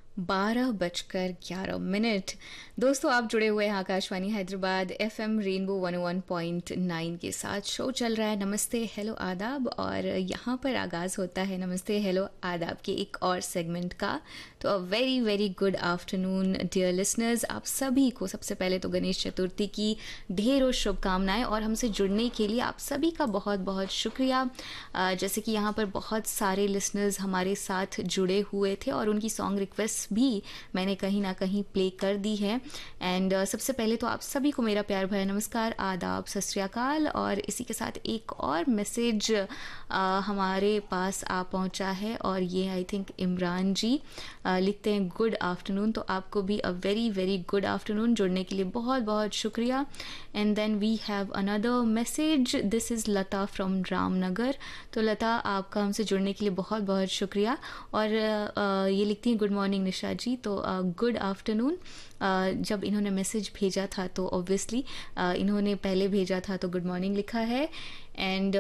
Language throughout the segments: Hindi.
12:11। दोस्तों, आप जुड़े हुए हैं आकाशवाणी हैदराबाद एफएम रेनबो 101.9 के साथ। शो चल रहा है नमस्ते हेलो आदाब, और यहाँ पर आगाज़ होता है नमस्ते हेलो आदाब के एक और सेगमेंट का। तो a very very good afternoon dear listeners. आप सभी को सबसे पहले तो गणेश चतुर्थी की ढेरों शुभकामनाएं, और हमसे जुड़ने के लिए आप सभी का बहुत बहुत शुक्रिया। जैसे कि यहाँ पर बहुत सारे लिसनर्स हमारे साथ जुड़े हुए थे और उनकी सॉन्ग रिक्वेस्ट भी मैंने कहीं ना कहीं प्ले कर दी है। एंड सबसे पहले तो आप सभी को मेरा प्यार भरा नमस्कार, आदाब, सत श्री अकाल। और इसी के साथ एक और मैसेज हमारे पास आ पहुंचा है, और ये आई थिंक इमरान जी लिखते हैं गुड आफ्टरनून। तो आपको भी a very very good afternoon. जुड़ने के लिए बहुत बहुत शुक्रिया। And then we have another message, this is Lata from Ramnagar. तो लता, आपका हमसे जुड़ने के लिए बहुत बहुत शुक्रिया। और ये लिखती हैं गुड मॉर्निंग निशा जी। तो गुड आफ्टरनून। जब इन्होंने मैसेज भेजा था तो ऑब्वियसली इन्होंने पहले भेजा था तो गुड मॉर्निंग लिखा है। एंड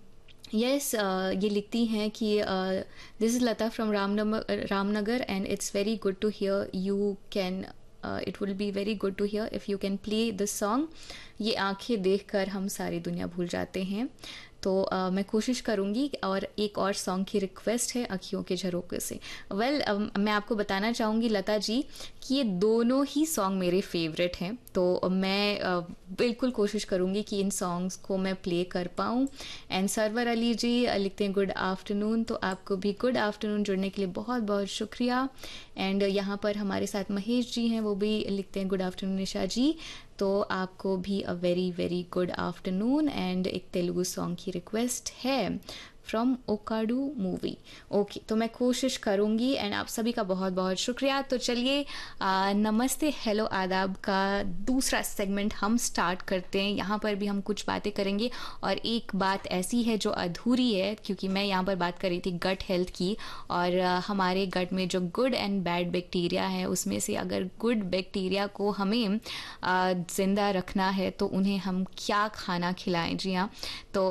यस, ये लिखती हैं कि this is Lata from Ramnagar and it's very good to here you can it will be very good to here if you can play this song. ये आंखें देखकर हम सारी दुनिया भूल जाते हैं। तो मैं कोशिश करूँगी। और एक और सॉन्ग की रिक्वेस्ट है अखियों के झरोखे से। मैं आपको बताना चाहूँगी लता जी कि ये दोनों ही सॉन्ग मेरे फेवरेट हैं। तो मैं बिल्कुल कोशिश करूँगी कि इन सॉन्ग्स को मैं प्ले कर पाऊँ। एंड सरवर अली जी लिखते हैं गुड आफ्टरनून। तो आपको भी गुड आफ्टरनून। जुड़ने के लिए बहुत बहुत शुक्रिया। एंड यहाँ पर हमारे साथ महेश जी हैं, वो भी लिखते हैं गुड आफ्टरनून निशा जी। तो आपको भी a very very good afternoon. And एक तेलुगु सॉन्ग की रिक्वेस्ट है फ्रॉम ओकाडू मूवी। ओके, तो मैं कोशिश करूँगी। एंड आप सभी का बहुत बहुत शुक्रिया। तो चलिए नमस्ते हेलो आदाब का दूसरा सेगमेंट हम स्टार्ट करते हैं। यहाँ पर भी हम कुछ बातें करेंगे, और एक बात ऐसी है जो अधूरी है, क्योंकि मैं यहाँ पर बात कर रही थी गट हेल्थ की। और हमारे गट में जो गुड एंड बैड बैक्टीरिया है, उसमें से अगर गुड बैक्टीरिया को हमें ज़िंदा रखना है तो उन्हें हम क्या खाना खिलाएं। जी हाँ, तो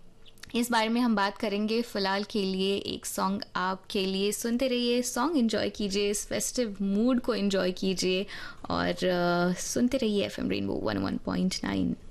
इस बारे में हम बात करेंगे। फ़िलहाल के लिए एक सॉन्ग आपके लिए, सुनते रहिए, सॉन्ग एंजॉय कीजिए, इस फेस्टिव मूड को एंजॉय कीजिए, और सुनते रहिए एफएम रेनबो 101.9।